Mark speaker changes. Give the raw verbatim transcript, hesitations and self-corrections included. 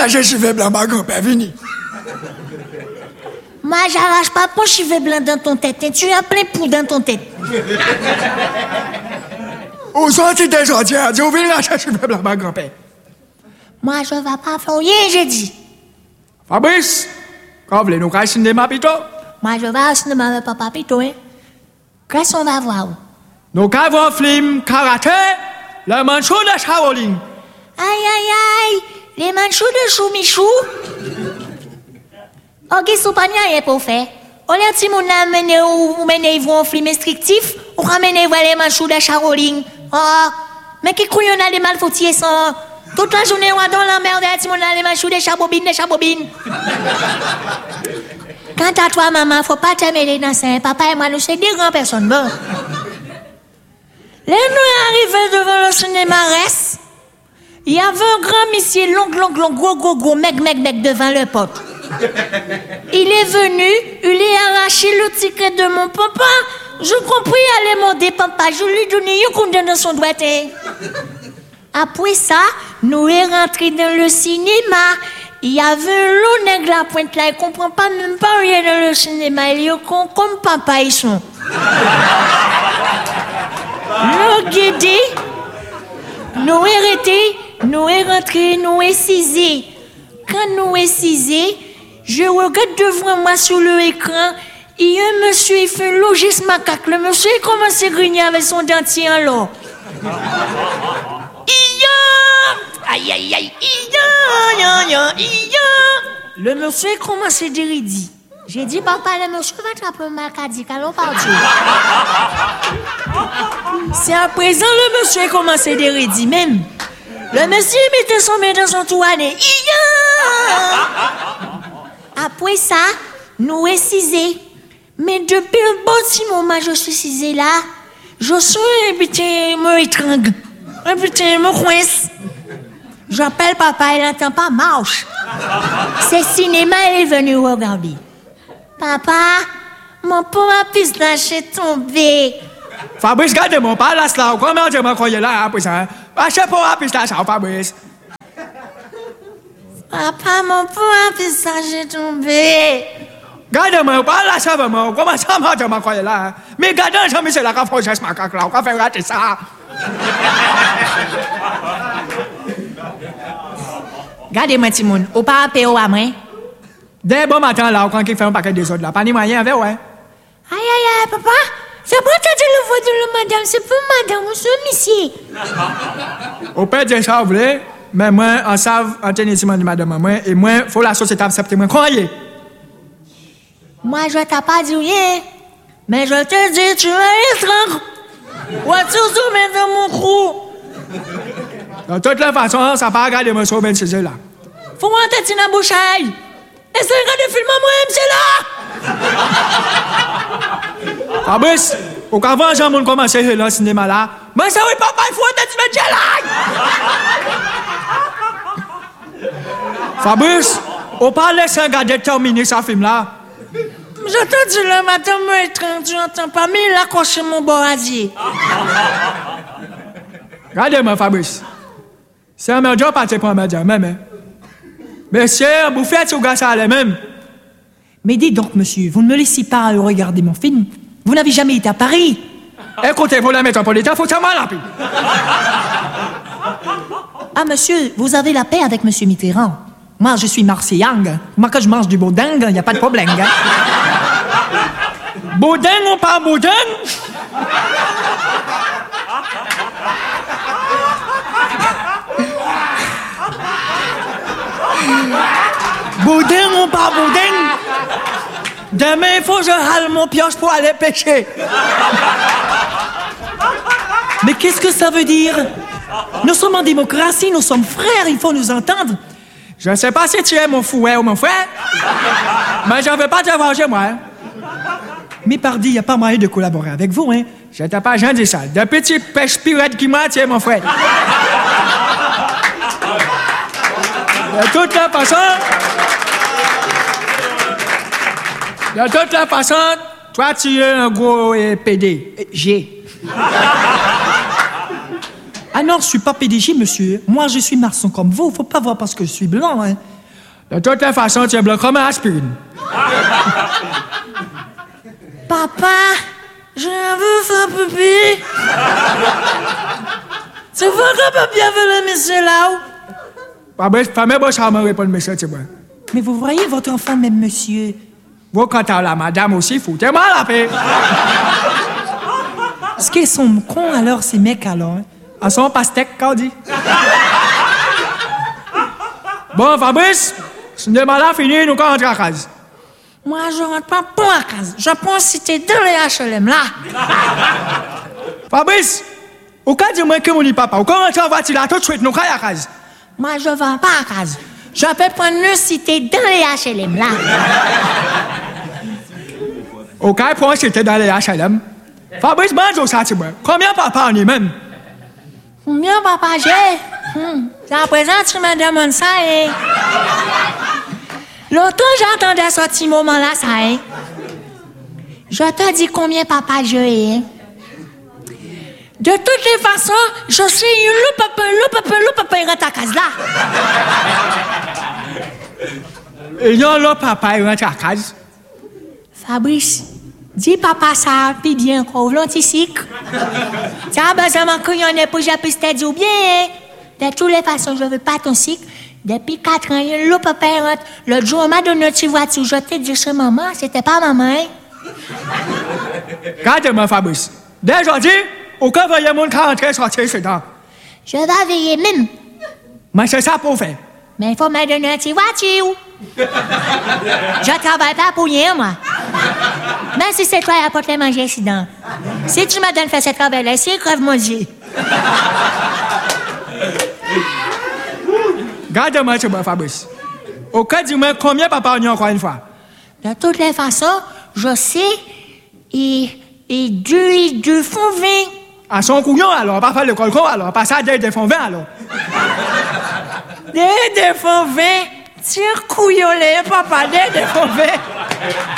Speaker 1: la cheveux blancs, ma grand-père, vini.
Speaker 2: Moi, j'arrache pas mon cheveu blanc dans ton tête. Tu as plein de poux dans ton tête.
Speaker 1: Où sont-ils des gens? Tu as dit, où vient la cheveux blancs, ma grand-père?
Speaker 2: Moi, je vais pas faire rien, j'ai dit.
Speaker 1: Fabrice, quand voulez-nous aller au cinéma, plutôt?
Speaker 2: Moi, je vais au cinéma avec papa, plutôt, hein. Qu'est-ce qu'on va voir?
Speaker 1: Nous allons voir un film karaté, le manchou de Shaolin.
Speaker 2: Aïe, aïe, aïe, les manchous de chou-michou. Ok, c'est pas rien pour faire. On a dit mon amené ou mené voir un film instructif, ou ramener voir les manchous de Shaolin. Oh, mais qui couillon a les malfoutis ça? Toute la journée, on a dans la merde, on a les manchous de chabobines, de chabobines. Quant à toi, maman, faut pas te mêler dans ça. Papa et moi, nous sommes des grandes personnes. Bon. Là, nous arrivons devant le cinéma reste. Il y avait un grand monsieur, long, long, long, gros, gros, gros, mec, mec, mec, devant le pote. Il est venu, il a arraché le ticket de mon papa. Je compris, allez demander papa, je lui donnais un coup dans son doigt. Après ça, nous sommes rentrés dans le cinéma. Il y avait un long nègre la pointe là, il ne comprend pas même pas rien dans le cinéma. Il est con comme papa, ils sont. Le guidé, nous sommes arrêtés, nous sommes rentrés, nous sommes cisés. Quand nous sommes cisés, je regarde devant moi sur l'écran, il y a un monsieur, il fait un logis macaque. Le monsieur, il commence à grigner avec son dentier en l'or. Aïe, aïe, aïe, le monsieur commence à dire, il dit. J'ai dit, papa, le monsieur va attraper ma cadique, allons partir. C'est à présent, le monsieur commence à dire, il dit, même. Le monsieur mettait son main dans son toilette. Après ça, nous sommes cisés. Mais depuis un bon petit moment, je suis cisé là. Je suis un petit me étrangle. Un petit me coince. J'appelle papa, il n'entend pas marche. C'est cinéma, il est venu regarder. Papa, mon pauvre pistache est tombé.
Speaker 1: Fabrice, gardez-moi pas là, là. Comment je me croyais là, après ça? Achète pour la pistache, Fabrice.
Speaker 2: Papa, mon pauvre pistache est tombé.
Speaker 1: Gardez-moi pas là, ça va, moi. Comment ça, moi, je me croyais là? Mais gardez, Jean-Michel, la café, je ma cacle là. On va faire rater ça.
Speaker 2: Gardez-moi, Timoun. Ou pas appeler au amrin?
Speaker 1: Dès bon matin, là, quand il fait un paquet des autres, là, pas ni moyen avec, ouais.
Speaker 2: Aïe, aïe, aïe, papa. C'est pas toi de le voix de la madame, c'est pour madame, monsieur, monsieur.
Speaker 1: Au père de ça, vous voulez, mais moi, on savent, en tenissement de madame, moi, et moi, il faut la société accepter, moi, croyez.
Speaker 2: Moi, je t'ai pas dit rien, mais je te dis, tu es étrange. Ou tu soumets dans mon trou.
Speaker 1: De toute la façon, ça pas regarder moi sur ben c'est là.
Speaker 2: Faut moi tête dans la bouche. Et c'est regarder film moi, c'est
Speaker 1: là. Fabrice, au qu'avant, j'ai mon commencé le cinéma là. Mais ça oui, papa, il faut tête dans là. Fabrice, on parle laisser regarder terminer ce film là.
Speaker 2: Je te dis le matin, moi, étrange, tu n'entends pas, mais il a accroché mon boradier.
Speaker 1: Regardez-moi, Fabrice. C'est un médium parti pour un médium, même. Monsieur, vous faites ce gars ça même.
Speaker 3: Mais dites donc, monsieur, vous ne me laissez pas regarder mon film. Vous n'avez jamais été à Paris.
Speaker 1: Écoutez, vous la métropolitaine, faut que ça m'en
Speaker 3: Ah, monsieur, vous avez la paix avec monsieur Mitterrand. Moi, je suis Marseillang. Moi, quand je mange du boudin, il n'y a pas de problème. Hein?
Speaker 1: Boudin ou pas boudin? Boudin ou pas boudin? Demain, il faut que je râle mon pioche pour aller pêcher.
Speaker 3: Mais qu'est-ce que ça veut dire? Nous sommes en démocratie, nous sommes frères, il faut nous entendre.
Speaker 1: Je ne sais pas si tu es mon fouet ou mon frère, mais je ne veux pas te voir chez moi. Hein.
Speaker 3: Mais pardi, il n'y a pas moyen de collaborer avec vous, hein?
Speaker 1: Je t'ai pas jamais dit ça. De petit pêche pirate qui m'a, tu es mon frère. De toute la façon... De toute la façon, toi, tu es un gros euh, P D.
Speaker 3: J'ai. Ah non, je suis pas P D G, monsieur. Moi, je suis maçon comme vous. Faut pas voir parce que je suis blanc, hein.
Speaker 1: De toutes les façons, tu es blanc comme un aspirine.
Speaker 2: Papa, je veux faire pipi. Tu veux que papi avec le monsieur là-haut?
Speaker 1: Fabrice, fais-moi bon ça me répondre, monsieur, tu vois.
Speaker 3: Mais vous voyez votre enfant, même monsieur.
Speaker 1: Vous, quand t'as la madame aussi, foutez-moi la paix.
Speaker 3: Est-ce qu'ils sont cons alors, ces mecs alors? Hein?
Speaker 1: À son pastèque, qu'on dit. Bon, Fabrice, ce n'est pas là fini, nous quand on rentre à casa.
Speaker 2: Moi, je rentre pas pour la case. Je pense que c'était dans les H L M là.
Speaker 1: Fabrice, au cas du moins que mon papa, ou quand on rentre en voiture là tout de suite, nous quand à casa.
Speaker 2: Moi, je ne vais pas à casa. Je peux prendre une cité dans les H L M là.
Speaker 1: Au cas où c'était dans les H L M. Fabrice, bonjour, ça, tu vois. Combien papa en est même?
Speaker 2: Combien papa j'ai? Hum. À présent, tu me demandes ça, et... L'autre, j'entendais ce petit moment-là, ça, hein. Je te dis combien papa j'ai, hein. De toutes les façons, je suis une loupe, un peu, loupe, un peu, loupe, un peu, il rentre à casa là.
Speaker 1: Et non, là, papa, il rentre à casa.
Speaker 2: Fabrice, dis papa ça, puis bien encore, l'anticycle. Tiens, ben, ça m'a cru, on est pour j'ai pu te dire bien, hein. De toutes les façons, je veux pas ton cycle. Depuis quatre ans, il loupe, papa, il rentre. L'autre jour, on m'a donné une petite voiture. Je t'ai dit chez maman, c'était pas maman, hein.
Speaker 1: Regardez-moi, Fabrice. Dès aujourd'hui, aucun voyait mon cas rentrer sortir dedans.
Speaker 2: Je vais veiller même.
Speaker 1: Mais c'est ça pour faire.
Speaker 2: Mais il faut me donner une petite voiture. Je travaille pas pour rien, moi. Même si c'est toi qui apporte les manger ici dedans. Si tu me donnes faire ce travail-là ici, crève mon Dieu.
Speaker 1: Garde-moi, tu vois, Fabrice. Au cas du moins, combien papa en a encore une fois?
Speaker 2: De toutes les façons, je sais, et, et deux, et deux font vingt.
Speaker 1: À son couillon, alors, pas faire le colcon, alors, pas ça, des font vingt, alors.
Speaker 2: Des, des font vingt. Tire couillon, les papa, des, des font vingt.